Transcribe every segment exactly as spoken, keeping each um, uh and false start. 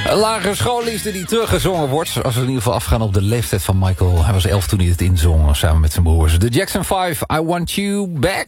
Een lagere schoolliefde die teruggezongen wordt. Als we in ieder geval afgaan op de leeftijd van Michael. Hij was elf toen hij het inzong, samen met zijn broers. De Jackson vijf, I Want You Back.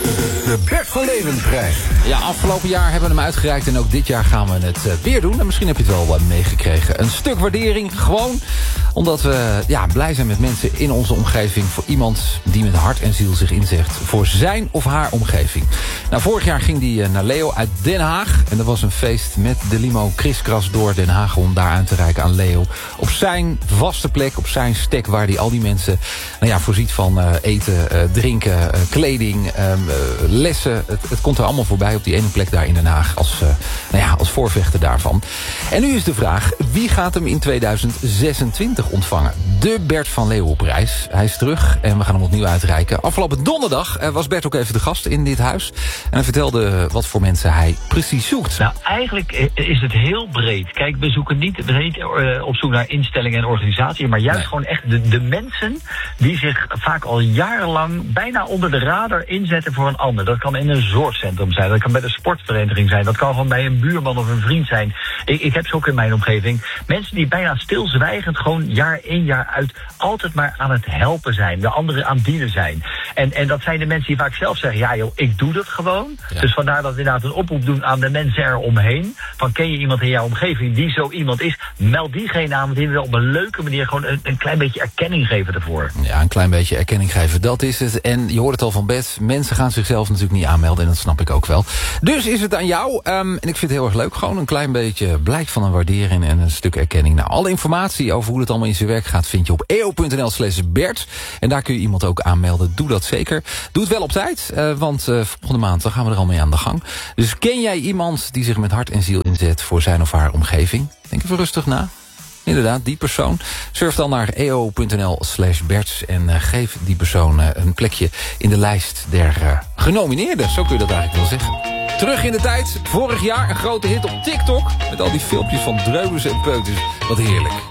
De Bert van Leeuwenprijs. Ja, afgelopen jaar hebben we hem uitgereikt en ook dit jaar gaan we het uh, weer doen. En misschien heb je het wel uh, meegekregen. Een stuk waardering, gewoon omdat we ja, blij zijn met mensen in onze omgeving. Voor iemand die met hart en ziel zich inzegt voor zijn of haar omgeving. Nou, vorig jaar ging die uh, naar Leo uit Den Haag. En dat was een feest met de limo kriskras door Den Haag om daar aan te reiken aan Leo. Op zijn vaste plek, op zijn stek waar hij al die mensen nou ja, voorziet van uh, eten, uh, drinken, uh, kleding, uh, lessen. Het, het komt er allemaal voorbij op die ene plek daar in Den Haag als, uh, nou ja, als voorvechter daarvan. En nu is de vraag, wie gaat hem in tweeduizend zesentwintig ontvangen? De Bert van Leeuwenprijs. Hij is terug en we gaan hem opnieuw uitreiken. Afgelopen donderdag uh, was Bert ook even de gast in dit huis. En hij vertelde wat voor mensen hij precies zoekt. Nou, eigenlijk is het heel breed. Kijk, we zoeken niet, we zijn niet uh, op zoek naar instellingen en organisaties, maar juist nee. gewoon echt de, de mensen die zich vaak al jarenlang bijna onder de radar inzetten voor een ander. Dat kan in een zorgcentrum zijn, dat kan bij de sportvereniging zijn, dat kan gewoon bij een buurman of een vriend zijn. Ik, ik heb ze ook in mijn omgeving. Mensen die bijna stilzwijgend gewoon jaar in jaar uit altijd maar aan het helpen zijn, de anderen aan het dienen zijn. En, en dat zijn de mensen die vaak zelf zeggen, ja joh, ik doe dat gewoon. Ja. Dus vandaar dat we inderdaad een oproep doen aan de mensen eromheen. Van ken je iemand in jouw omgeving die zo iemand is, meld diegene aan, want die wil op een leuke manier gewoon een, een klein beetje erkenning geven ervoor. Ja, een klein beetje erkenning geven, dat is het. En je hoort het al van Bert, mensen gaan zichzelf natuurlijk niet aanmelden en dat snap ik ook wel. Dus is het aan jou, um, en ik vind het heel erg leuk, gewoon een klein beetje blijk van een waardering en een stuk erkenning. Nou, alle informatie over hoe het allemaal in zijn werk gaat vind je op e o punt n l slash Bert. En daar kun je iemand ook aanmelden, doe dat zeker. Doe het wel op tijd, uh, want uh, volgende maand dan gaan we er al mee aan de gang. Dus ken jij iemand die zich met hart en ziel inzet voor zijn of haar omgeving? Denk even rustig na. Inderdaad, die persoon. Surf dan naar e o punt n l slash Berts en uh, geef die persoon uh, een plekje in de lijst der uh, genomineerden. Zo kun je dat eigenlijk wel zeggen. Terug in de tijd, vorig jaar een grote hit op TikTok met al die filmpjes van dreumes en peuters. Wat heerlijk.